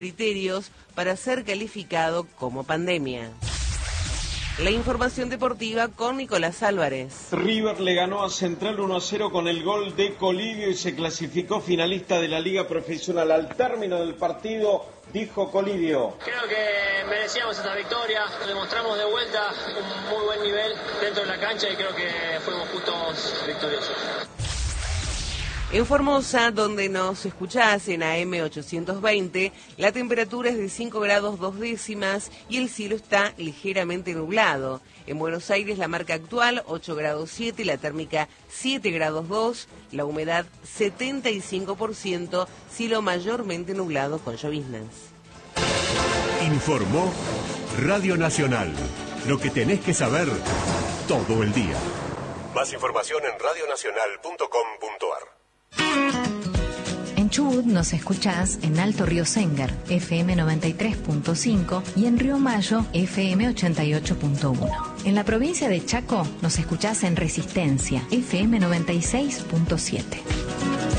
criterios para ser calificado como pandemia. La información deportiva con Nicolás Álvarez. River le ganó a Central 1-0 con el gol de Colidio y se clasificó finalista de la Liga Profesional. Al término del partido, dijo Colidio: creo que merecíamos esta victoria, demostramos de vuelta un muy buen nivel dentro de la cancha y creo que fuimos justos victoriosos. En Formosa, donde nos escuchás en AM 820, la temperatura es de 5 grados 2 décimas y el cielo está ligeramente nublado. En Buenos Aires la marca actual 8 grados 7, la térmica 7 grados 2, la humedad 75%, cielo mayormente nublado con lloviznas. Informó Radio Nacional. Lo que tenés que saber todo el día. Más información en radionacional.com.ar. En Chubut nos escuchás en Alto Río Séngar, FM 93.5 y en Río Mayo, FM 88.1. En la provincia de Chaco nos escuchás en Resistencia, FM 96.7.